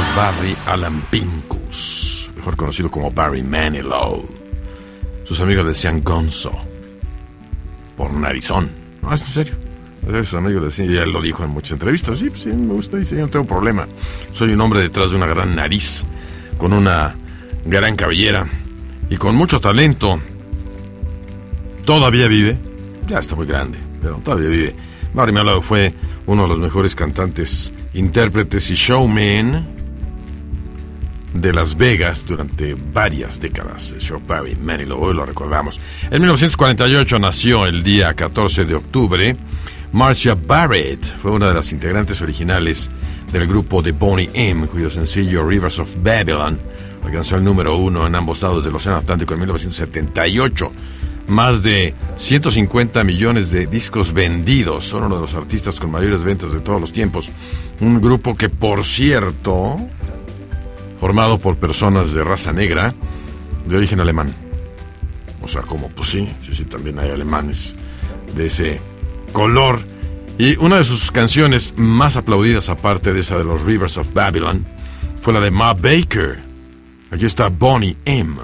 Barry Alan Pincus, mejor conocido como Barry Manilow. Sus amigos le decían Gonzo, por narizón. No, es en serio. Sus amigos le decían, y él lo dijo en muchas entrevistas, sí, me gusta, dice, yo no tengo problema. Soy un hombre detrás de una gran nariz, con una gran cabellera y con mucho talento. Todavía vive, ya está muy grande, pero todavía vive. Barry Manilow fue uno de los mejores cantantes, intérpretes y showmen de Las Vegas durante varias décadas. El show Barry Manilow, hoy lo recordamos. En 1948 nació el día 14 de octubre Marcia Barrett. Fue una de las integrantes originales del grupo de Boney M, cuyo sencillo Rivers of Babylon alcanzó el número 1 en ambos lados del Océano Atlántico en 1978. Más de 150 millones de discos vendidos. Son uno de los artistas con mayores ventas de todos los tiempos. Un grupo que, por cierto, formado por personas de raza negra, de origen alemán. O sea, como, pues sí, también hay alemanes de ese color. Y una de sus canciones más aplaudidas, aparte de esa de los Rivers of Babylon, fue la de Ma Baker. Aquí está Boney M,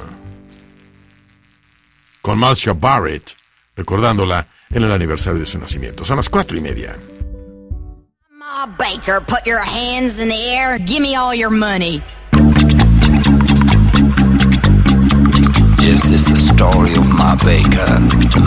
con Marcia Barrett, recordándola en el aniversario de su nacimiento. Son las 4:30. Ma Baker, put your hands in the air, give me all your money. This is the story of Ma Baker,